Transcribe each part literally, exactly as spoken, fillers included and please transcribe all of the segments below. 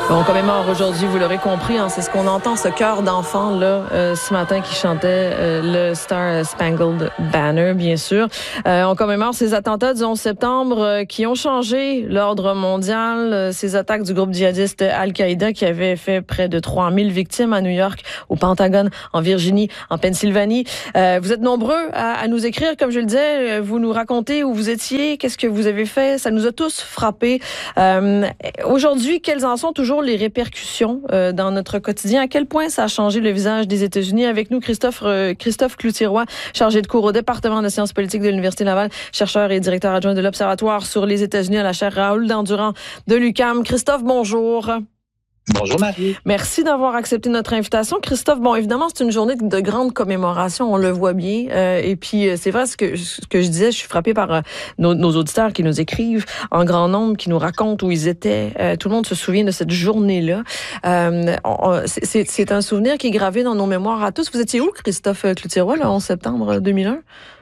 On commémore aujourd'hui, vous l'aurez compris, hein, c'est ce qu'on entend, ce chœur d'enfants là euh, ce matin qui chantait euh, le Star Spangled Banner, bien sûr. Euh, on commémore ces attentats du onze septembre euh, qui ont changé l'ordre mondial, euh, ces attaques du groupe djihadiste Al-Qaïda qui avait fait près de trois mille victimes à New York, au Pentagone, en Virginie, en Pennsylvanie. Euh, vous êtes nombreux à, à nous écrire, comme je le disais, vous nous racontez où vous étiez, qu'est-ce que vous avez fait, ça nous a tous frappés. Euh, aujourd'hui, quelles en sont toujours les répercussions euh, dans notre quotidien? À quel point ça a changé le visage des États-Unis? Avec nous, Christophe, euh, Christophe Cloutier-Roy, chargé de cours au département de sciences politiques de l'Université Laval, chercheur et directeur adjoint de l'Observatoire sur les États-Unis à la chaire Raoul Dandurand de l'U Q A M. Christophe, bonjour. Bonjour Marie. Merci d'avoir accepté notre invitation. Christophe, bon, évidemment, c'est une journée de grande commémoration, on le voit bien. Euh, et puis, c'est vrai, ce que, ce que je disais, je suis frappée par euh, nos, nos auditeurs qui nous écrivent en grand nombre, qui nous racontent où ils étaient. Euh, tout le monde se souvient de cette journée-là. Euh, on, c'est, c'est un souvenir qui est gravé dans nos mémoires à tous. Vous étiez où, Christophe Cloutier-Roy, le onze septembre deux mille un?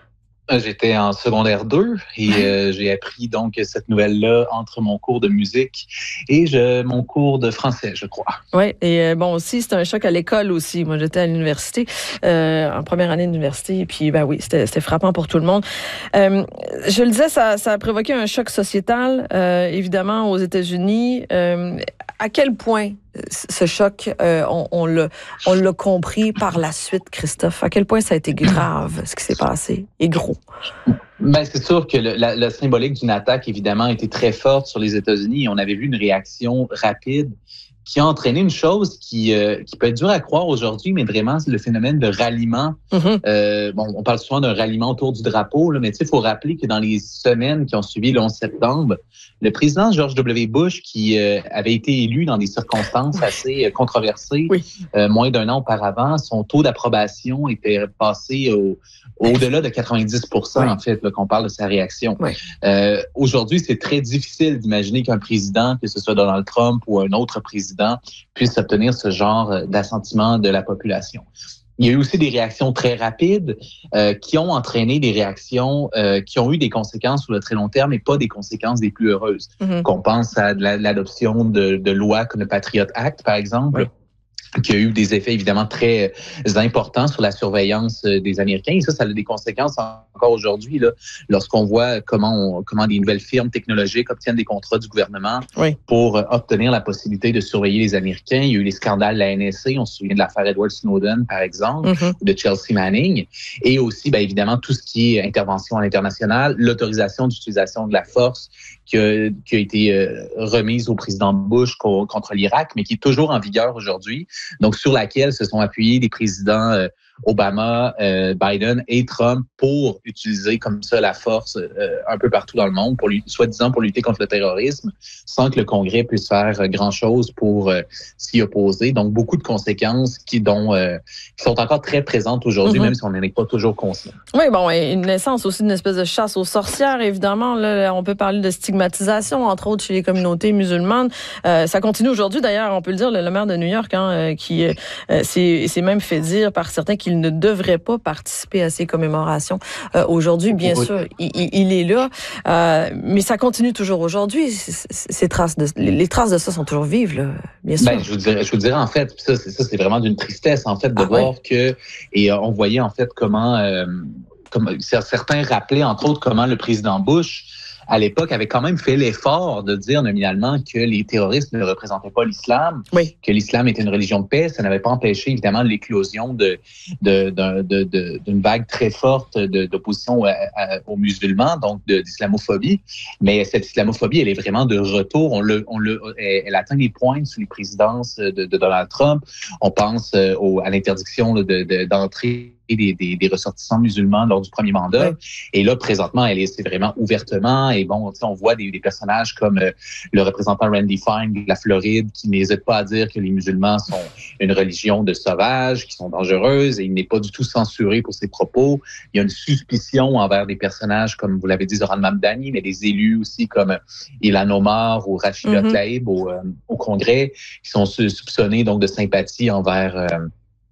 J'étais en secondaire deux et euh, j'ai appris donc cette nouvelle-là entre mon cours de musique et je, mon cours de français, je crois. Oui, et euh, bon aussi, c'était un choc à l'école aussi. Moi, j'étais à l'université, euh, en première année d'université, et puis ben oui, c'était, c'était frappant pour tout le monde. Euh, je le disais, ça, ça a provoqué un choc sociétal, euh, évidemment, aux États-Unis. Euh, à quel point ce choc, euh, on, on, l'a, on l'a compris par la suite, Christophe? À quel point ça a été grave, ce qui s'est passé, et gros? Ben, c'est sûr que le, la, la symbolique d'une attaque, évidemment, a été très forte sur les États-Unis. On avait vu une réaction rapide qui a entraîné une chose qui, euh, qui peut être dure à croire aujourd'hui, mais vraiment, c'est le phénomène de ralliement. Mm-hmm. Euh, bon, on parle souvent d'un ralliement autour du drapeau, là, mais tu sais, il faut rappeler que dans les semaines qui ont suivi le onze septembre, le président George W. Bush, qui euh, avait été élu dans des circonstances assez euh, controversées, oui. euh, moins d'un an auparavant, son taux d'approbation était passé au, au-delà de quatre-vingt-dix pour cent, oui. en fait, là, qu'on parle de sa réaction. Oui. Euh, aujourd'hui, c'est très difficile d'imaginer qu'un président, que ce soit Donald Trump ou un autre président, puisse obtenir ce genre d'assentiment de la population. Il y a eu aussi des réactions très rapides euh, qui ont entraîné des réactions euh, qui ont eu des conséquences sur le très long terme et pas des conséquences des plus heureuses. Mm-hmm. Qu'on pense à la, l'adoption de, de lois comme le Patriot Act, par exemple, oui. qui a eu des effets évidemment très importants sur la surveillance des Américains. Et ça, ça a des conséquences encore aujourd'hui, là, lorsqu'on voit comment, on, comment des nouvelles firmes technologiques obtiennent des contrats du gouvernement oui. pour obtenir la possibilité de surveiller les Américains. Il y a eu les scandales de la N S A, on se souvient de l'affaire Edward Snowden, par exemple, mm-hmm. ou de Chelsea Manning. Et aussi, bien évidemment, tout ce qui est intervention à l'international, l'autorisation d'utilisation de la force qui a, qui a été euh, remise au président Bush co- contre l'Irak, mais qui est toujours en vigueur aujourd'hui. Donc, sur laquelle se sont appuyés les présidents euh, Obama, euh, Biden et Trump pour utiliser comme ça la force euh, un peu partout dans le monde, pour lui, soi-disant pour lutter contre le terrorisme, sans que le Congrès puisse faire euh, grand-chose pour euh, s'y opposer. Donc, beaucoup de conséquences qui, dont, euh, qui sont encore très présentes aujourd'hui, mm-hmm. même si on n'en est pas toujours conscient. Oui, bon, et une naissance aussi d'une espèce de chasse aux sorcières, évidemment. Là, on peut parler de stigmatisation, entre autres, chez les communautés musulmanes. Euh, ça continue aujourd'hui, d'ailleurs, on peut le dire, le, le maire de New York, hein, qui euh, s'est, s'est même fait dire par certains qu'il ne devrait pas participer à ces commémorations. Euh, aujourd'hui, bien oui. sûr, il, il est là, euh, mais ça continue toujours aujourd'hui. Ces traces de, les traces de ça sont toujours vives, là, bien sûr. Ben, je vous dirais, je vous dirais en fait, ça c'est, ça, c'est vraiment d'une tristesse, en fait, de ah, voir ouais. que, et euh, on voyait en fait comment, euh, comme certains rappelaient, entre autres, comment le président Bush, à l'époque, avait quand même fait l'effort de dire nominalement que les terroristes ne représentaient pas l'islam, oui. que l'islam était une religion de paix. Ça n'avait pas empêché, évidemment, l'éclosion de, de, de, de, de, d'une vague très forte de, d'opposition à, à, aux musulmans, donc de, d'islamophobie. Mais cette islamophobie, elle est vraiment de retour. On le, on le, elle, elle atteint les pointes sous les présidences de, de Donald Trump. On pense au, à l'interdiction de, de, d'entrée Des, des, des ressortissants musulmans lors du premier mandat. Oui. Et là, présentement, elle est, c'est vraiment ouvertement. Et bon, on voit des, des personnages comme euh, le représentant Randy Fine de la Floride qui n'hésite pas à dire que les musulmans sont une religion de sauvages, qui sont dangereuses, et il n'est pas du tout censuré pour ses propos. Il y a une suspicion envers des personnages comme, vous l'avez dit, Zohran Mamdani, mais des élus aussi comme Ilhan Omar ou Rashida mm-hmm. Tlaib au, euh, au Congrès, qui sont soupçonnés donc de sympathie envers... Euh,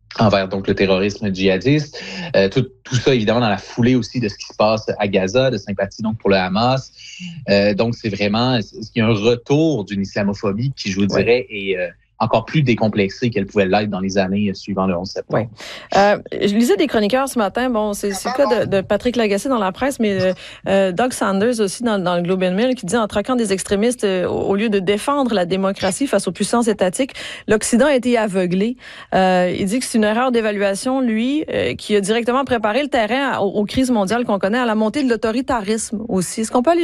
envers donc le terrorisme djihadiste. Euh, tout, tout ça, évidemment, dans la foulée aussi de ce qui se passe à Gaza, de sympathie donc pour le Hamas. Euh, donc, c'est vraiment il y a un retour d'une islamophobie qui, je vous dirais, est euh, encore plus décomplexée qu'elle pouvait l'être dans les années suivant le onze septembre. Ouais. Euh, je lisais des chroniqueurs ce matin. Bon, c'est, c'est le cas de, de Patrick Lagacé dans la presse, mais euh, Doug Sanders aussi dans, dans le Globe and Mail qui dit en traquant des extrémistes, euh, au lieu de défendre la démocratie face aux puissances étatiques, l'Occident a été aveuglé. Euh, il dit que c'est une erreur d'évaluation, lui, euh, qui a directement préparé le terrain aux, aux crises mondiales qu'on connaît, à la montée de l'autoritarisme aussi. Est-ce qu'on peut aller